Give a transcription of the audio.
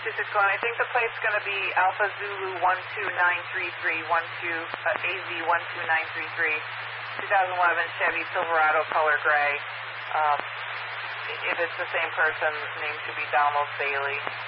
261. I think the plate's going to be Alpha Zulu 12933, AZ 12933, 2011 Chevy Silverado color gray. If it's the same person, name should be Donald Bailey.